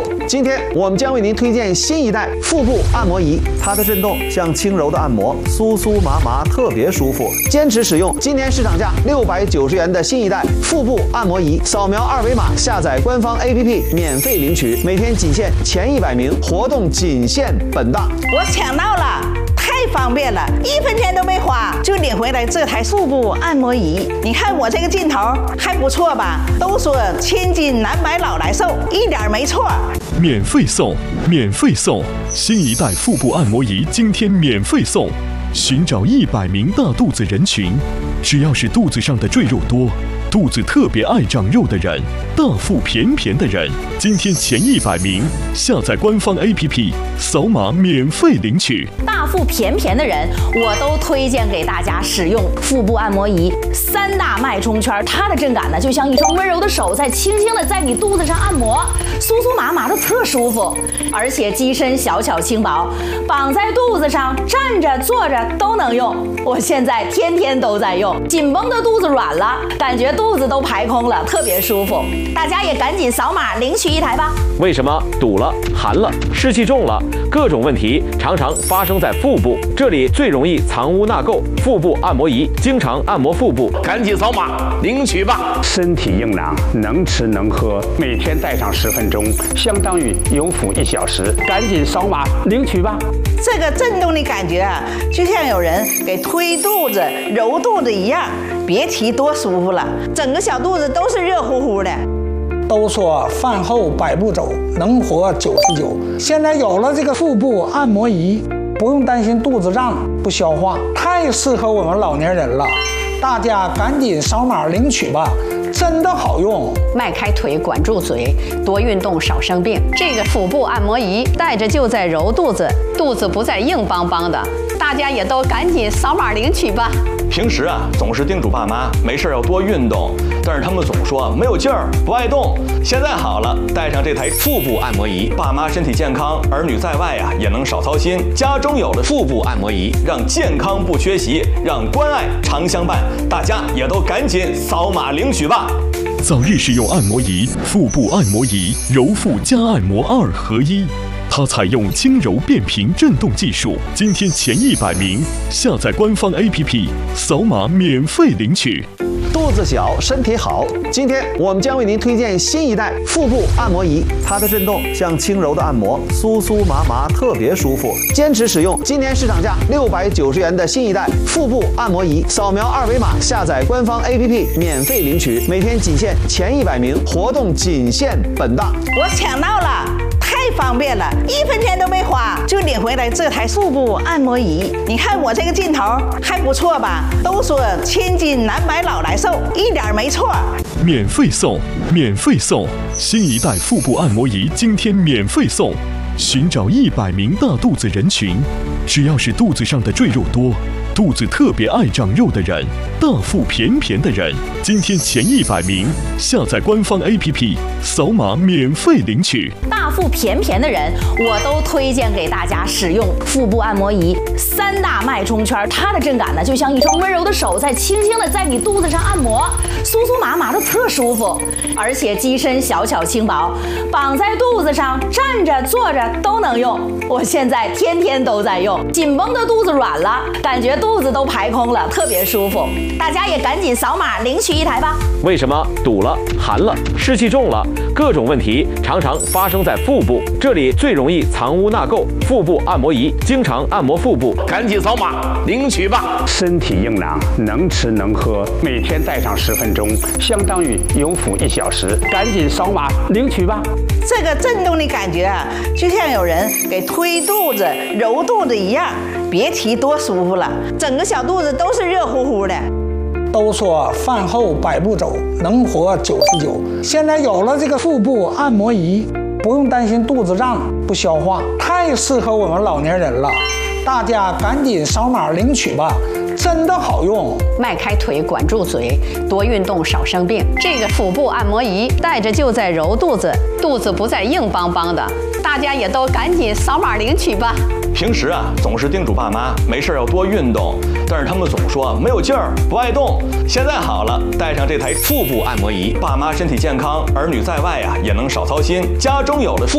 今天我们将为您推荐新一代腹部按摩仪，它的震动像轻柔的按摩，酥酥麻麻，特别舒服。坚持使用今年市场价690元的新一代腹部按摩仪，扫描二维码下载官方 APP 免费领取，每天仅限前100名，活动仅限本档。 我抢到了！太方便了，1分钱都没花就领回来这台腹部按摩仪。你看我这个劲头还不错吧？都说千金难买老来瘦，一点没错。 免费送，免费送！新一代腹部按摩仪今天免费送。寻找100名大肚子人群，只要是肚子上的赘肉多，肚子特别爱长肉的人，大腹便便的人，今天前100名下载官方 APP， 扫码免费领取。 大腹便便的人，我都推荐给大家使用腹部按摩仪。3大脉冲圈，它的震感呢，就像一双温柔的手在轻轻的在你肚子上按摩，酥酥麻麻的特舒服。而且机身小巧轻薄，绑在肚子上，站着坐着都能用。我现在天天都在用，紧绷的肚子软了，感觉肚子都排空了，特别舒服。大家也赶紧扫码领取一台吧。 为什么堵了、寒了、湿气重了？各种问题常常发生在腹部，这里最容易藏污纳垢。腹部按摩仪经常按摩腹部，赶紧扫码领取吧。 身体硬朗，能吃能喝，每天戴上10分钟，相当于勇腹1小时。赶紧扫码领取吧。 这个震动的感觉啊，就像有人给推肚子、揉肚子一样，别提多舒服了，整个小肚子都是热乎乎的。 都说饭后100步走，能活99。现在有了这个腹部按摩仪，不用担心肚子胀不消化，太适合我们老年人了。大家赶紧扫码领取吧，真的好用。 迈开腿，管住嘴，多运动少生病。这个腹部按摩仪戴着就在揉肚子，肚子不再硬邦邦的。大家也都赶紧扫码领取吧。 平时总是叮嘱爸妈没事要多运动，但是他们总说没有劲儿，不爱动。现在好了，带上这台腹部按摩仪，爸妈身体健康，儿女在外也能少操心。家中有了腹部按摩仪，让健康不缺席，让关爱常相伴。大家也都赶紧扫码领取吧。 早日使用按摩仪，腹部按摩仪，揉腹加按摩2合1。它采用轻柔变频震动技术，今天前100名下载官方 APP， 扫码免费领取。 肚子小，身体好。今天我们将为您推荐新一代腹部按摩仪，它的震动像轻柔的按摩，酥酥麻麻，特别舒服。坚持使用今年市场价690元的新一代腹部按摩仪，扫描二维码下载官方 APP 免费领取，每天仅限前100名，活动仅限本档。 我抢到了！太方便了，1分钱都没花就领回来这台腹部按摩仪。你看我这个劲头还不错吧？都说千金难买老来瘦，一点没错。 免费送，免费送！新一代腹部按摩仪今天免费送。寻找100名大肚子人群，只要是肚子上的赘肉多，肚子特别爱长肉的人，大腹便便的人，今天前100名下载官方 APP， 扫码免费领取。 大腹便便的人，我都推荐给大家使用腹部按摩仪。3大脉冲圈，它的震感呢，就像一双温柔的手在轻轻的在你肚子上按摩，酥酥麻麻的特舒服。而且机身小巧轻薄，绑在肚子上，站着坐着都能用。我现在天天都在用，紧绷的肚子软了，感觉肚子都排空了，特别舒服。大家也赶紧扫码领取一台吧。 为什么堵了、寒了、湿气重了？各种问题常常发生在腹部，这里最容易藏污纳垢。腹部按摩仪经常按摩腹部，赶紧扫码领取吧。 身体硬朗，能吃能喝，每天戴上10分钟，相当于勇腹1小时。赶紧扫码领取吧。 这个震动的感觉啊，就像有人给推肚子、揉肚子一样，别提多舒服了，整个小肚子都是热乎乎的。 都说饭后100步走，能活99。现在有了这个腹部按摩仪，不用担心肚子胀不消化，太适合我们老年人了。大家赶紧扫码领取吧，真的好用。 迈开腿，管住嘴，多运动少生病。这个腹部按摩仪戴着就在揉肚子，肚子不再硬邦邦的。大家也都赶紧扫码领取吧。 平时总是叮嘱爸妈没事要多运动，但是他们总说没有劲儿，不爱动。现在好了，带上这台腹部按摩仪，爸妈身体健康，儿女在外也能少操心。家中有了腹